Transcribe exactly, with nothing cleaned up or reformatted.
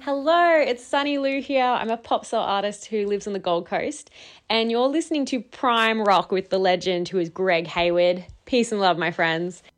Hello, it's Sunny Lou here. I'm a pop soul artist who lives on the Gold Coast, and you're listening to Prime Rock with the legend who is Greg Hayward. Peace and love, my friends.